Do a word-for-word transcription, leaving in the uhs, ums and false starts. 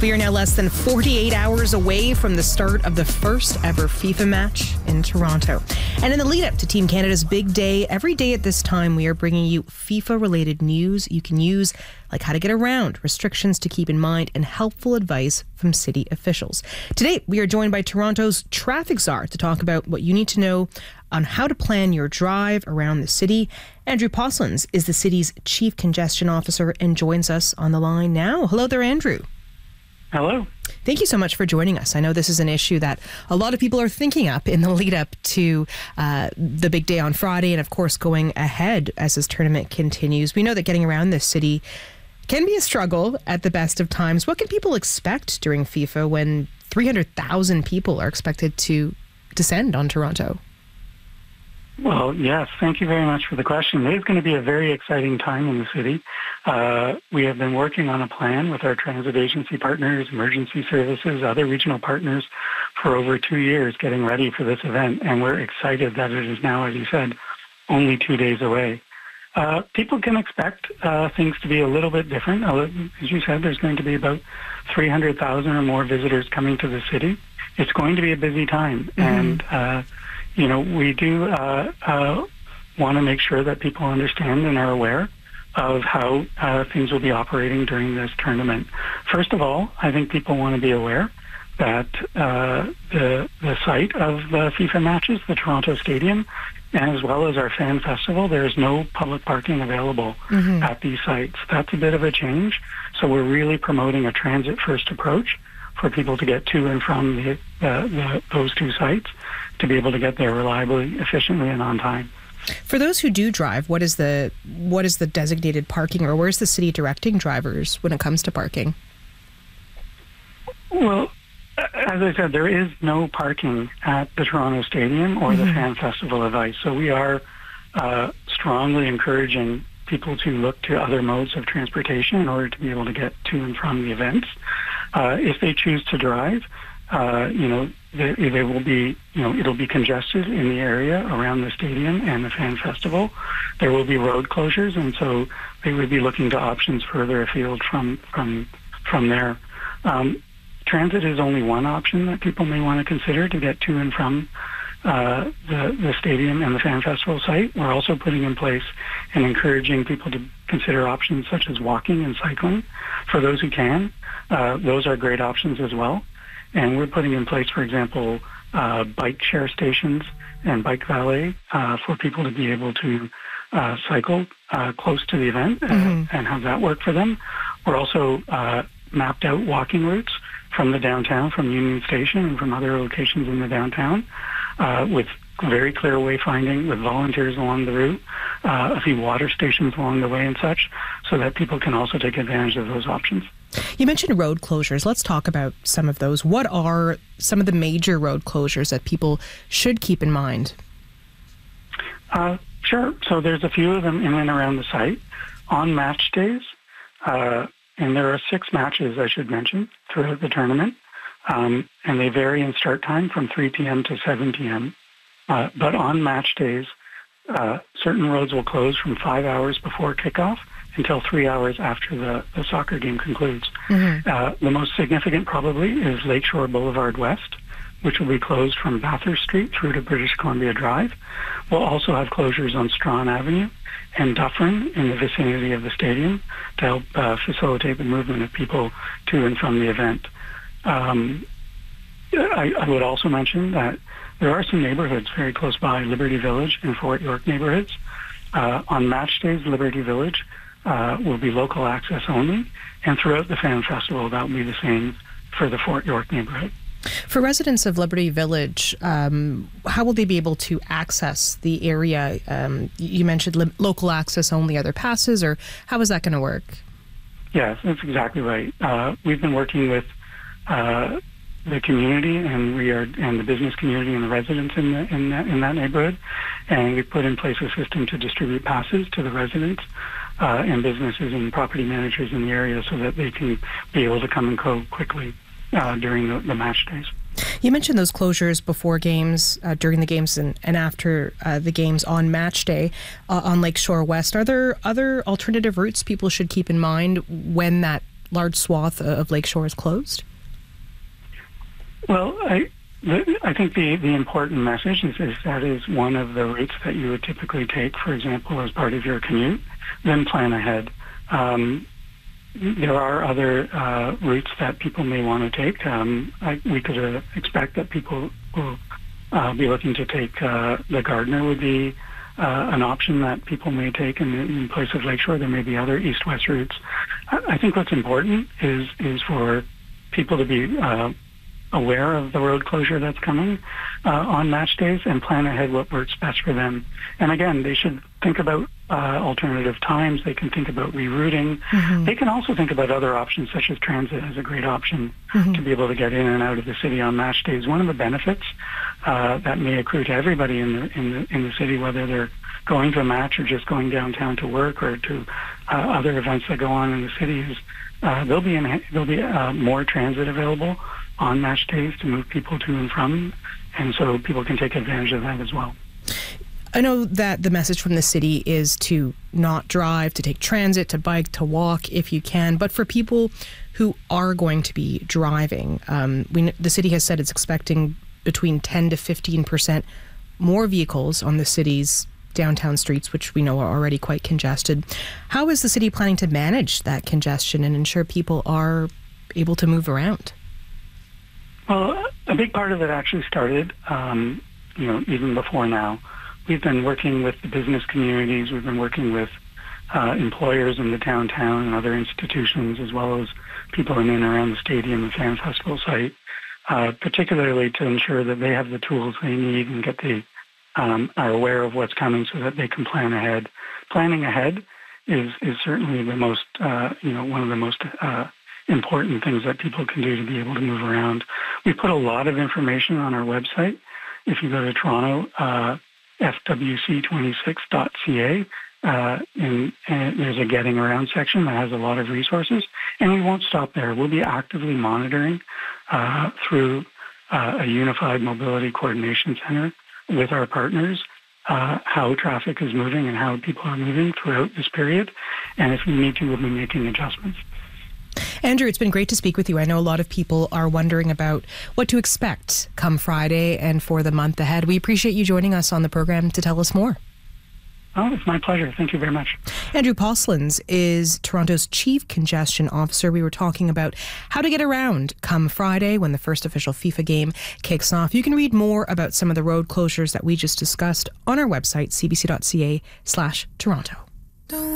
We are now less than forty-eight hours away from the start of the first ever FIFA match in Toronto. And in the lead up to Team Canada's big day, every day at this time, we are bringing you FIFA-related news you can use, like how to get around, restrictions to keep in mind, and helpful advice from city officials. Today, we are joined by Toronto's traffic czar to talk about what you need to know on how to plan your drive around the city. Andrew Poslins is the city's chief congestion officer and joins us on the line now. Hello there, Andrew. Hello. Thank you so much for joining us. I know this is an issue that a lot of people are thinking up in the lead up to uh, the big day on Friday, and of course going ahead as this tournament continues. We know that getting around this city can be a struggle at the best of times. What can people expect during FIFA when three hundred thousand people are expected to descend on Toronto? Well, yes, thank you very much for the question. It is going to be a very exciting time in the city. Uh, we have been working on a plan with our transit agency partners, emergency services, other regional partners for over two years getting ready for this event, and we're excited that it is now, as you said, only two days away. Uh, people can expect uh, things to be a little bit different. As you said, there's going to be about three hundred thousand or more visitors coming to the city. It's going to be a busy time, mm-hmm. and uh, you know, we do uh, uh, want to make sure that people understand and are aware of how uh, things will be operating during this tournament. First of all, I think people want to be aware that uh, the the site of the FIFA matches, the Toronto Stadium, and as well as our fan festival, there is no public parking available mm-hmm. at these sites. That's a bit of a change. So we're really promoting a transit-first approach for people to get to and from the, uh, the, those two sites to be able to get there reliably, efficiently, and on time. For those who do drive, what is the what is the designated parking, or where's the city directing drivers when it comes to parking? Well, as I said, there is no parking at the Toronto Stadium or mm-hmm. the Fan Festival of Ice. So we are uh, strongly encouraging people to look to other modes of transportation in order to be able to get to and from the events. Uh, if they choose to drive, uh, you know, they, they will be, you know, it'll be congested in the area around the stadium and the Fan Festival. There will be road closures, and so they would be looking to options further afield from from from there. Um, transit is only one option that people may want to consider to get to and from uh, the the stadium and the Fan Festival site. We're also putting in place and encouraging people to consider options such as walking and cycling for those who can. Uh, those are great options as well. And we're putting in place, for example, uh, bike share stations and bike valet uh, for people to be able to uh, cycle uh, close to the event mm-hmm. and, and have that work for them. We're also uh, mapped out walking routes from the downtown, from Union Station and from other locations in the downtown uh, with very clear wayfinding with volunteers along the route, uh, a few water stations along the way and such, so that people can also take advantage of those options. You mentioned road closures. Let's talk about some of those. What are some of the major road closures that people should keep in mind? Uh, sure. So there's a few of them in and around the site. On match days, uh, and there are six matches, I should mention, throughout the tournament, um, and they vary in start time from three p.m. to seven p.m. Uh, but on match days, uh, certain roads will close from five hours before kickoff until three hours after the, the soccer game concludes. Mm-hmm. Uh, the most significant probably is Lakeshore Boulevard West, which will be closed from Bathurst Street through to British Columbia Drive. We'll also have closures on Strawn Avenue and Dufferin in the vicinity of the stadium to help uh, facilitate the movement of people to and from the event. Um, I, I would also mention that there are some neighborhoods very close by, Liberty Village and Fort York neighborhoods. Uh, on match days, Liberty Village uh, will be local access only, and throughout the Fan Festival, that will be the same for the Fort York neighborhood. For residents of Liberty Village, um, how will they be able to access the area? Um, you mentioned li- local access only, other passes, or how is that going to work? Yes, that's exactly right. Uh, we've been working with uh, the community, and we are, and the business community and the residents in the, in that in that neighborhood, and we put in place a system to distribute passes to the residents uh, and businesses and property managers in the area, so that they can be able to come and go quickly uh, during the, the match days. You mentioned those closures before games, uh, during the games, and, and after uh, the games on match day uh, on Lakeshore West. Are there other alternative routes people should keep in mind when that large swath of Lakeshore is closed? Well, I, the, I think the, the important message is, is that is one of the routes that you would typically take, for example, as part of your commute, then plan ahead. Um, there are other uh, routes that people may want to take. Um, I, we could uh, expect that people will uh, be looking to take uh, the Gardiner would be uh, an option that people may take in, in place of Lakeshore. There may be other east-west routes. I, I think what's important is is for people to be uh, aware of the road closure that's coming uh, on match days and plan ahead what works best for them. And again, they should think about uh, alternative times. They can think about rerouting. Mm-hmm. They can also think about other options, such as transit as a great option mm-hmm. to be able to get in and out of the city on match days. One of the benefits uh, that may accrue to everybody in the, in the in the city, whether they're going to a match or just going downtown to work or to uh, other events that go on in the city, is uh, there'll be in, there'll be uh, more transit available on match days to move people to and from, and so people can take advantage of that as well. I know that the message from the city is to not drive, to take transit, to bike, to walk if you can, but for people who are going to be driving, um, we, the city has said it's expecting between ten to fifteen percent more vehicles on the city's downtown streets, which we know are already quite congested. How is the city planning to manage that congestion and ensure people are able to move around? Well, a big part of it actually started, um, you know, even before now. We've been working with the business communities. We've been working with uh, employers in the downtown and other institutions, as well as people in and around the stadium and fan festival site, uh, particularly to ensure that they have the tools they need and get the um, are aware of what's coming so that they can plan ahead. Planning ahead is is certainly the most, uh, you know, one of the most uh, important things that people can do to be able to move around. We put a lot of information on our website. If you go to Toronto, uh, F W C twenty-six dot C A, uh, and, and there's a Getting Around section that has a lot of resources. And we won't stop there. We'll be actively monitoring uh, through uh, a unified mobility coordination center with our partners uh, how traffic is moving and how people are moving throughout this period. And if we need to, we'll be making adjustments. Andrew, it's been great to speak with you. I know a lot of people are wondering about what to expect come Friday and for the month ahead. We appreciate you joining us on the program to tell us more. Oh, it's my pleasure. Thank you very much. Andrew Postlins is Toronto's Chief Congestion Officer. We were talking about how to get around come Friday when the first official FIFA game kicks off. You can read more about some of the road closures that we just discussed on our website, c b c dot c a slash Toronto.